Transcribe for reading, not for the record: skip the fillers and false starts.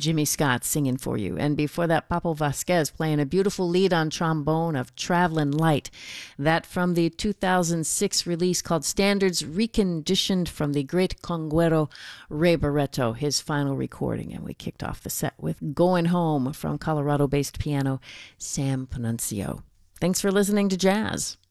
Jimmy Scott singing for you. And before that, Papo Vasquez playing a beautiful lead on trombone of Travelin' Light. That from the 2006 release called Standards Reconditioned from the great conguero Ray Barretto, his final recording. And we kicked off the set with Going Home from Colorado-based piano Sam Panunzio. Thanks for listening to Jazz.